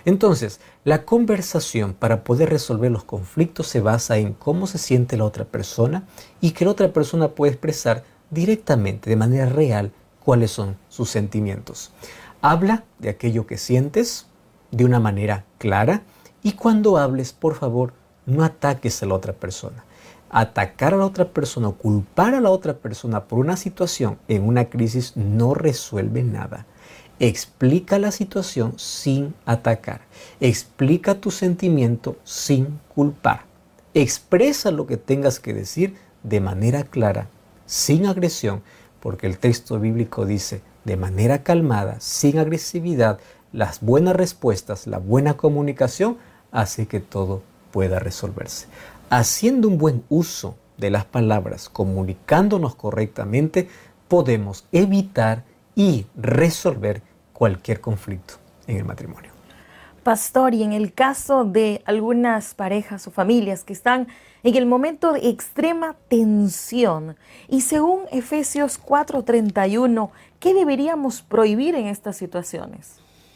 Entonces, la conversación para poder resolver los conflictos se basa en cómo se siente la otra persona y que la otra persona puede expresar directamente, de manera real, cuáles son sus sentimientos. Habla de aquello que sientes de una manera clara y cuando hables, por favor, no ataques a la otra persona. Atacar a la otra persona o culpar a la otra persona por una situación en una crisis no resuelve nada. Explica la situación sin atacar. Explica tu sentimiento sin culpar. Expresa lo que tengas que decir de manera clara, sin agresión, porque el texto bíblico dice de manera calmada, sin agresividad, las buenas respuestas, la buena comunicación hace que todo pueda resolverse. Haciendo un buen uso de las palabras, comunicándonos correctamente, podemos evitar y resolver cualquier conflicto en el matrimonio. Pastor, y en el caso de algunas parejas o familias que están en el momento de extrema tensión, y según Efesios 4:31, ¿qué deberíamos prohibir en estas situaciones?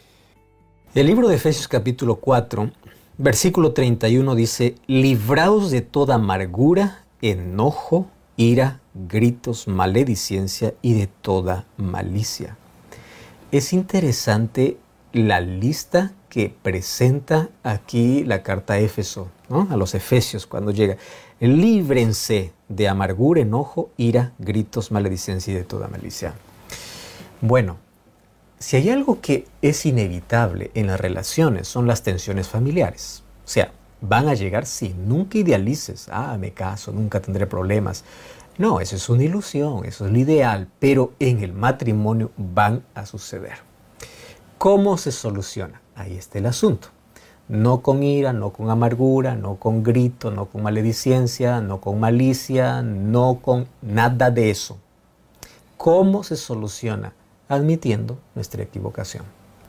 El libro de Efesios capítulo 4, versículo 31 dice: libraos de toda amargura, enojo, ira, gritos, maledicencia y de toda malicia. Es interesante la lista que presenta aquí la carta a Éfeso, ¿no? A los Efesios cuando llega. Líbrense de amargura, enojo, ira, gritos, maledicencia y de toda malicia. Bueno, si hay algo que es inevitable en las relaciones son las tensiones familiares. O sea, van a llegar, sí, nunca idealices, me caso, nunca tendré problemas. No, eso es una ilusión, eso es lo ideal, pero en el matrimonio van a suceder. ¿Cómo se soluciona? Ahí está el asunto. No con ira, no con amargura, no con grito, no con maledicencia, no con malicia, no con nada de eso. ¿Cómo se soluciona? Admitiendo nuestra equivocación.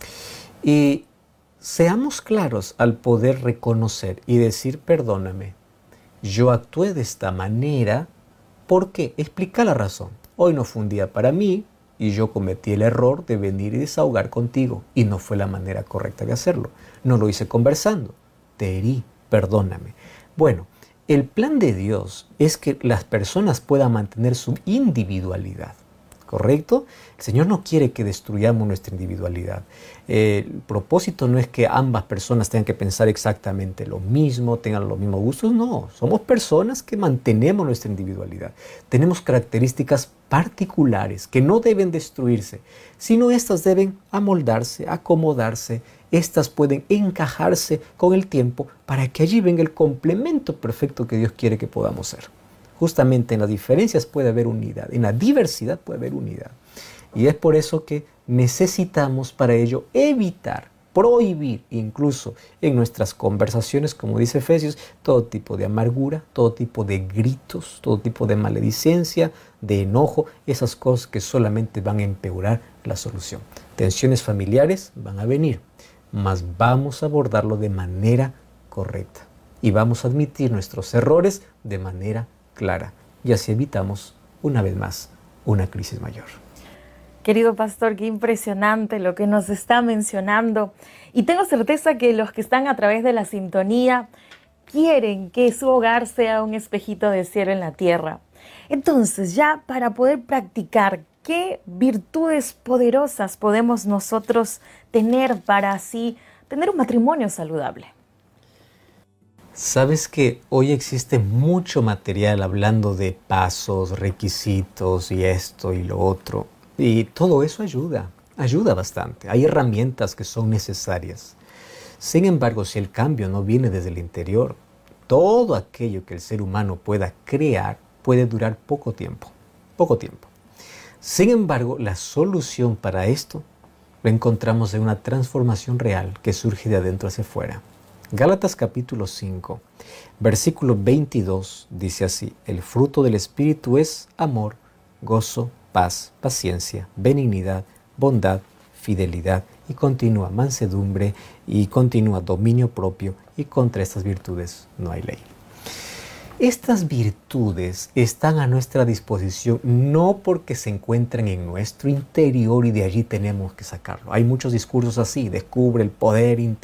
Y seamos claros al poder reconocer y decir: perdóname, yo actué de esta manera. ¿Por qué? Explica la razón. Hoy no fue un día para mí y yo cometí el error de venir y desahogar contigo y no fue la manera correcta de hacerlo. No lo hice conversando. Te herí, perdóname. Bueno, el plan de Dios es que las personas puedan mantener su individualidad. ¿Correcto? El Señor no quiere que destruyamos nuestra individualidad. El propósito no es que ambas personas tengan que pensar exactamente lo mismo, tengan los mismos gustos. No, somos personas que mantenemos nuestra individualidad. Tenemos características particulares que no deben destruirse, sino estas deben amoldarse, acomodarse. Estas pueden encajarse con el tiempo para que allí venga el complemento perfecto que Dios quiere que podamos ser. Justamente en las diferencias puede haber unidad, en la diversidad puede haber unidad. Y es por eso que necesitamos para ello evitar, prohibir incluso en nuestras conversaciones, como dice Efesios, todo tipo de amargura, todo tipo de gritos, todo tipo de maledicencia, de enojo, esas cosas que solamente van a empeorar la solución. Tensiones familiares van a venir, mas vamos a abordarlo de manera correcta y vamos a admitir nuestros errores de manera clara y así evitamos una vez más una crisis mayor. Querido pastor, qué impresionante lo que nos está mencionando y tengo certeza que los que están a través de la sintonía quieren que su hogar sea un espejito de cielo en la tierra. Entonces, ya para poder practicar, ¿qué virtudes poderosas podemos nosotros tener para así tener un matrimonio saludable? Sabes que hoy existe mucho material hablando de pasos, requisitos y esto y lo otro. Y todo eso ayuda bastante. Hay herramientas que son necesarias. Sin embargo, si el cambio no viene desde el interior, todo aquello que el ser humano pueda crear puede durar poco tiempo. Sin embargo, la solución para esto lo encontramos en una transformación real que surge de adentro hacia afuera. Gálatas capítulo 5, versículo 22 dice así: el fruto del Espíritu es amor, gozo, paz, paciencia, benignidad, bondad, fidelidad y continua mansedumbre y continua dominio propio, y contra estas virtudes no hay ley. Estas virtudes están a nuestra disposición no porque se encuentran en nuestro interior y de allí tenemos que sacarlo. Hay muchos discursos así: descubre el poder interior